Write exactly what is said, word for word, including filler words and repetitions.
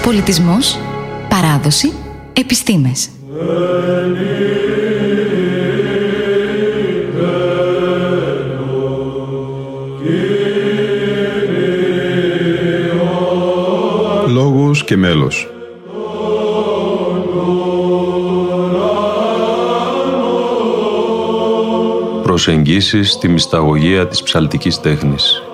Πολιτισμός, παράδοση, επιστήμες. Λόγος και μέλος. Προσεγγίσεις στη μυσταγωγία της ψαλτικής τέχνης.